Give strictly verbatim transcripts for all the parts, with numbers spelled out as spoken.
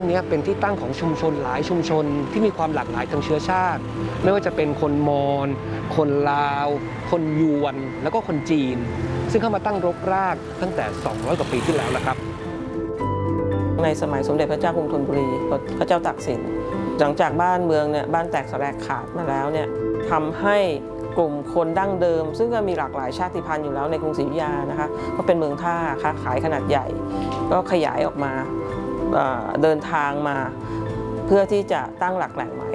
นี้เป็นที่ตั้งของชุมชนหลายชุมชนที่มีความหลากหลายทางเชื้อชาติไม่ว่าจะเป็นคนมอญคนลาวคนยวนแล้วก็คนจีนซึ่งเข้ามาตั้งรกรากตั้งแต่สองร้อยกว่าปีที่แล้วนะครับในสมัยสมเด็จพระเจ้ากรุงธนบุรีพระเจ้าตากสินหลังจากบ้านเมืองเนี่ยบ้านแตกสลายขาดมาแล้วเนี่ยทำให้กลุ่มคนดั้งเดิมซึ่งก็มีหลากหลายชาติพันธุ์อยู่แล้วในกรุงศรีอยุธยานะคะก็เป็นเมืองท่าค้าขายขนาดใหญ่ก็ขยายออกมาเดินทางมาเพื่อที่จะตั้งหลักแหล่งใหม่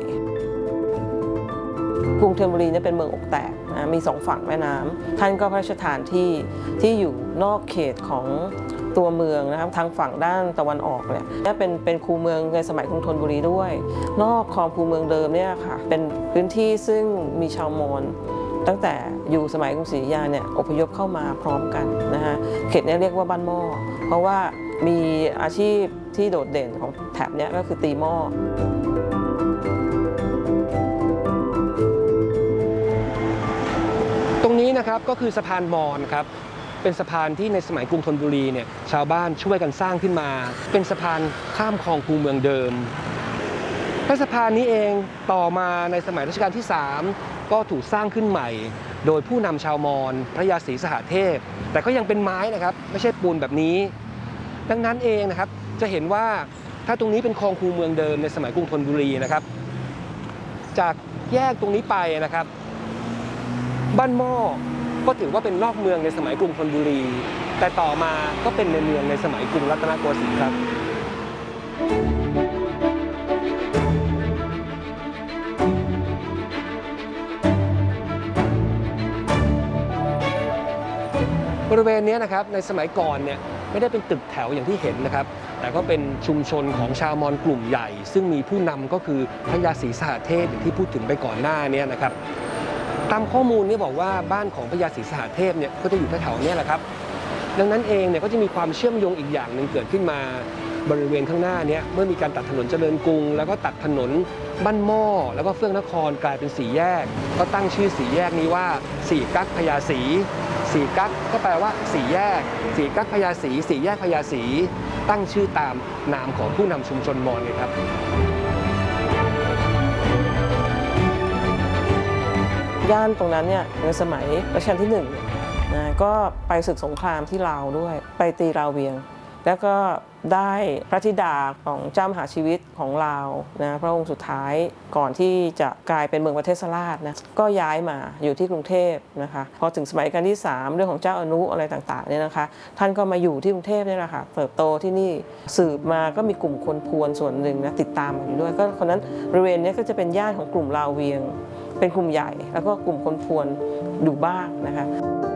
กรุงธนบุรีเนี่ยเป็นเมืองอกแตกนะมีสองฝั่งแม่น้ำท่านก็พระราชทานที่ที่อยู่นอกเขตของตัวเมืองนะครับทางฝั่งด้านตะวันออกเนี่ยเป็นเป็นคูเมืองในสมัยกรุงธนบุรีด้วยนอกขอบคูเมืองเดิมเนี่ยค่ะเป็นพื้นที่ซึ่งมีชาวมอญตั้งแต่อยู่สมัยกรุงศรีอยุธยาเนี่ยอพยพเข้ามาพร้อมกันนะฮะเขตนี้เรียกว่าบ้านหม้อเพราะว่ามีอาชีพที่โดดเด่นของแถบนี้ก็คือตีหม้อตรงนี้นะครับก็คือสะพานมอญครับเป็นสะพานที่ในสมัยกรุงธนบุรีเนี่ยชาวบ้านช่วยกันสร้างขึ้นมาเป็นสะพานข้ามคลองคูเมืองเดิมและสะพานนี้เองต่อมาในสมัยรัชกาลที่สามก็ถูกสร้างขึ้นใหม่โดยผู้นำชาวมอญพระยาศรีสหเทพแต่ก็ยังเป็นไม้นะครับไม่ใช่ปูนแบบนี้ดังนั้นเองนะครับจะเห็นว่าถ้าตรงนี้เป็นคลองคูเมืองเดิมในสมัยกรุงธนบุรีนะครับจากแยกตรงนี้ไปนะครับบ้านหม้อก็ถือว่าเป็นนอกเมืองในสมัยกรุงธนบุรีแต่ต่อมาก็เป็นในเมืองในสมัยกรุงรัตนโกสินทร์ครับบริเวณนี้นะครับในสมัยก่อนเนี่ยไม่ได้เป็นตึกแถวอย่างที่เห็นนะครับแต่ก็เป็นชุมชนของชาวมอญกลุ่มใหญ่ซึ่งมีผู้นำก็คือพระยาศรีสหเทพอย่างที่พูดถึงไปก่อนหน้านี้นะครับตามข้อมูลนี่บอกว่าบ้านของพระยาศรีสหเทพเนี่ยก็จะอยู่แถวๆนี้แหละครับดังนั้นเองเนี่ยก็จะมีความเชื่อมโยงอีกอย่างหนึ่งเกิดขึ้นมาบริเวณข้างหน้านี้เมื่อมีการตัดถนนเจริญกรุงแล้วก็ตัดถนนบ้านหม้อแล้วก็เฟื่องนครกลายเป็นสี่แยกก็ตั้งชื่อสี่แยกนี้ว่าสี่กั๊กพญาศรีสี่กั๊กก็แปลว่าสี่แยกสี่กั๊กพญาศรีสี่แยกพญาศรีตั้งชื่อตามนามของผู้นำชุมชนมอญเลยครับย่านตรงนั้นเนี่ยในสมัยรัชกาลที่หนึ่งนะก็ไปศึกสงครามที่ลาวด้วยไปตีลาวเวียงแล้วก็ได้พระธิดาของเจ้ามหาชีวิตของลาวนะพระองค์สุดท้ายก่อนที่จะกลายเป็นเมืองประเทศราชนะก็ย้ายมาอยู่ที่กรุงเทพนะคะพอถึงสมัยรัชกาลที่สามเรื่องของเจ้าอนุอะไรต่างๆเนี่ยนะคะท่านก็มาอยู่ที่กรุงเทพนี่แหละค่ะเติบโตที่นี่สืบมาก็มีกลุ่มคนพวนส่วนหนึ่งนะติดตามอยู่ด้วยก็คนนั้นบริเวณนี้ก็จะเป็นย่านของกลุ่มลาวเวียงเป็นกลุ่มใหญ่แล้วก็กลุ่มคนพวนอยู่บ้างนะคะ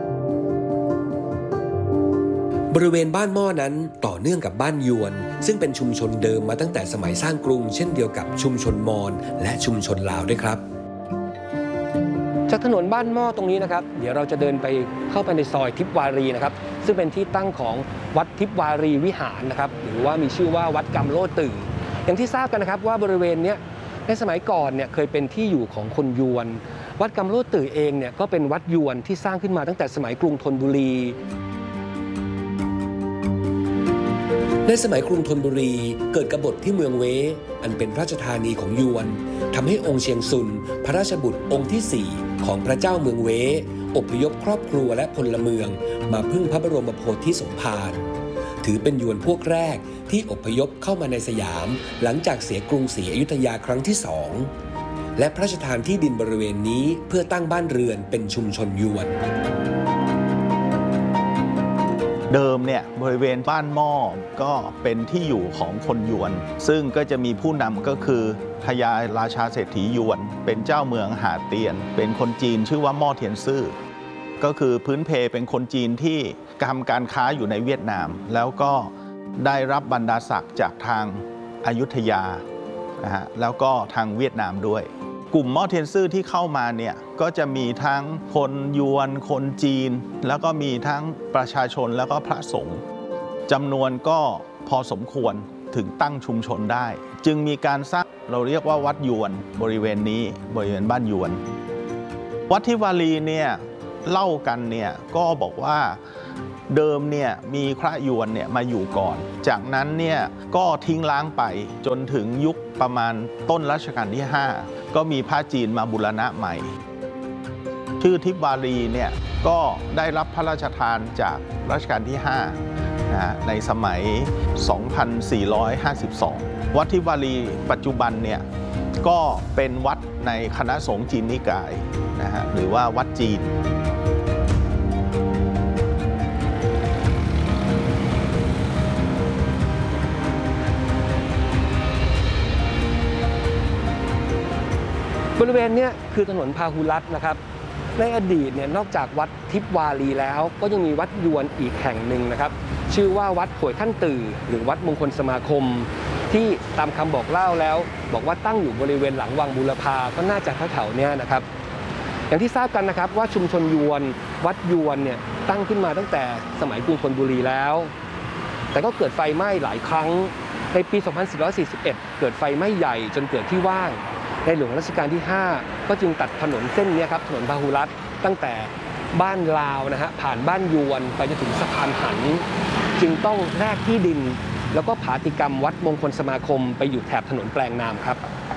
บริเวณบ้านหม้อนั้นต่อเนื่องกับบ้านยวนซึ่งเป็นชุมชนเดิมมาตั้งแต่สมัยสร้างกรุงเช่นเดียวกับชุมชนมอญและชุมชนลาวด้วยครับจากถนนบ้านหม้อตรงนี้นะครับเดี๋ยวเราจะเดินไปเข้าไปในซอยทิพวารีนะครับซึ่งเป็นที่ตั้งของวัดทิพวารีวิหารนะครับหรือว่ามีชื่อว่าวัดกำโลตื่ออย่างที่ทราบกันนะครับว่าบริเวณนี้ในสมัยก่อนเนี่ยเคยเป็นที่อยู่ของคนยวนวัดกำโลตื่อเองเนี่ยก็เป็นวัดยวนที่สร้างขึ้นมาตั้งแต่สมัยกรุงธนบุรีในสมัยกรุงธนบุรีเกิดกบฏที่เมืองเวอันเป็นพระราชธานีของยวนทำให้องค์เชียงซุนพระราชบุตรองค์ที่สี่ของพระเจ้าเมืองเวอพยพครอบครัวและพลเมืองมาพึ่งพระบรมโพธิสมภารถือเป็นยวนพวกแรกที่อพยพเข้ามาในสยามหลังจากเสียกรุงศรีอยุธยาครั้งที่สองและพระราชทานที่ดินบริเวณนี้เพื่อตั้งบ้านเรือนเป็นชุมชนยวนเดิมเนี่ยบริเวณบ้านหม้อก็เป็นที่อยู่ของคนยวนซึ่งก็จะมีผู้นำก็คือพญาราชาเศรษฐียวนเป็นเจ้าเมืองหาเตียนเป็นคนจีนชื่อว่าหม้อเทียนซื่อก็คือพื้นเพเป็นคนจีนที่ทำการค้าอยู่ในเวียดนามแล้วก็ได้รับบรรดาศักดิ์จากทางอยุธยานะฮะแล้วก็ทางเวียดนามด้วยกลุ่มหม้อเทียนซื่อที่เข้ามาเนี่ยก็จะมีทั้งคนยวนคนจีนแล้วก็มีทั้งประชาชนแล้วก็พระสงฆ์จำนวนก็พอสมควรถึงตั้งชุมชนได้จึงมีการสร้างเราเรียกว่าวัดยวนบริเวณนี้บริเวณบ้านยวนวัดทิวารีเนี่ยเล่ากันเนี่ยก็บอกว่าเดิมเนี่ยมีพระยวนเนี่ยมาอยู่ก่อนจากนั้นเนี่ยก็ทิ้งล้างไปจนถึงยุคประมาณต้นรัชกาลที่ห้าก็มีพระจีนมาบูรณะใหม่ชื่อทิพวารีเนี่ยก็ได้รับพระราชทานจากรัชกาลที่ห้านะในสมัย สองพันสี่ร้อยห้าสิบสอง วัดทิพวารีปัจจุบันเนี่ยก็เป็นวัดในคณะสงฆ์จีนนิกายนะฮะหรือว่าวัดจีนบริเวณนี้คือถนนพาหุรัตน์นะครับในอดีตเนี่ยนอกจากวัดทิพวารีแล้วก็ยังมีวัดยวนอีกแห่งหนึ่งนะครับชื่อว่าวัดหวยขั้นตื่อหรือวัดมงคลสมาคมที่ตามคำบอกเล่าแล้วบอกว่าตั้งอยู่บริเวณหลังวังบูรพาก็น่าจะแถวๆนี้นะครับอย่างที่ทราบกันนะครับว่าชุมชนยวนวัดยวนเนี่ยตั้งขึ้นมาตั้งแต่สมัยกรุงธนบุรีแล้วแต่ก็เกิดไฟไหม้หลายครั้งในปี สองพันสี่ร้อยสี่สิบเอ็ด เกิดไฟไหม้ใหญ่จนเกิดที่ว่างในหลวงรัชกาลที่ห้าก็จึงตัดถนนเส้นนี้ครับถนนพหุรัตน์ตั้งแต่บ้านลาวนะฮะผ่านบ้านยวนไปจนถึงสะพานหันจึงต้องแลกที่ดินแล้วก็ผาติกรรมวัดมงคลสมาคมไปอยู่แถบถนนแปลงนามครับ